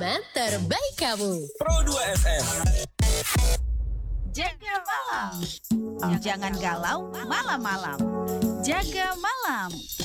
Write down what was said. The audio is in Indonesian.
Pelayanan terbaik kamu. Pro 2 FM. Jaga malam. Jangan galau malam-malam. Jaga malam.